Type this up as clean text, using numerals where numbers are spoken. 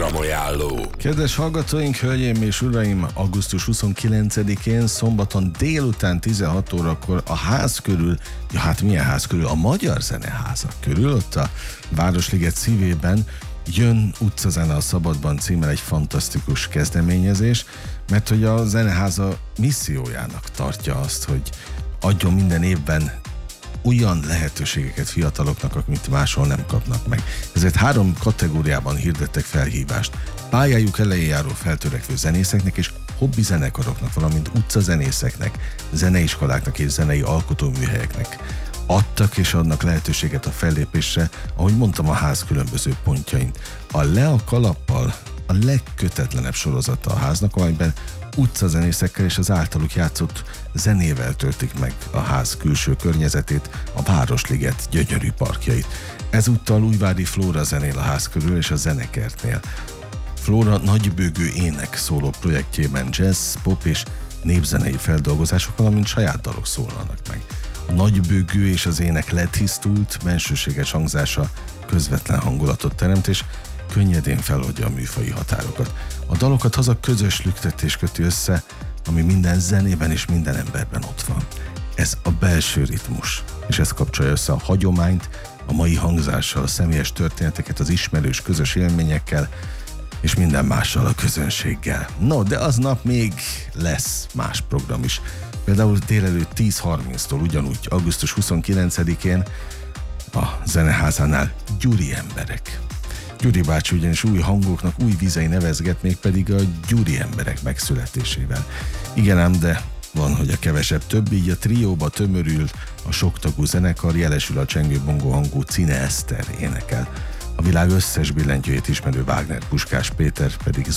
programajánló. Kedves hallgatóink, hölgyeim és uraim, augusztus 29-én szombaton délután 16 órakor a ház körül, milyen ház körül? A Magyar Zeneháza körül, ott a Városliget szívében jön Utcazene a Szabadban címmel egy fantasztikus kezdeményezés, mert hogy a Zeneháza missziójának tartja azt, hogy adjon minden évben olyan lehetőségeket fiataloknak, amit máshol nem kapnak meg. Ezért 3 kategóriában hirdettek felhívást. Pályájuk elején járó feltörekvő zenészeknek és hobbi zenekaroknak, valamint utcazenészeknek, zeneiskoláknak és zenei alkotóműhelyeknek adtak és adnak lehetőséget a fellépésre, ahogy mondtam, a ház különböző pontjain. A Le a Kalappal a legkötetlenebb sorozata a háznak, amelyben utcazenészekkel és az általuk játszott zenével töltik meg a ház külső környezetét, a Városliget gyönyörű parkjait. Ezúttal Újvári Flóra zenél a ház körül és a Zenekertnél. Flóra nagybőgő ének szóló projektjében jazz, pop és népzenei feldolgozások, valamint saját dalok szólalnak meg. A nagybőgő és az ének letisztult, bensőséges hangzása közvetlen hangulatot teremt, és könnyedén feloldja a műfaji határokat. A dalokat haza közös lüktetés köti össze, ami minden zenében és minden emberben ott van. Ez a belső ritmus, és ez kapcsolja össze a hagyományt, a mai hangzással, a személyes történeteket, az ismerős közös élményekkel, és minden mással, a közönséggel. No, de aznap még lesz más program is. Például délelőtt 10:30-tól ugyanúgy, augusztus 29-én a Zeneházánál Gyuri emberek. Gyuri bácsi ugyanis új hangoknak új vizei nevezget, mégpedig a Gyuri emberek megszületésével. Igen ám, de van, hogy a kevesebb több, így a trióba tömörül a soktagú zenekar, jelesül a csengő-bongó hangú Cine Eszter énekel. A világ összes billentyűjét ismerő Wagner Puskás Péter pedig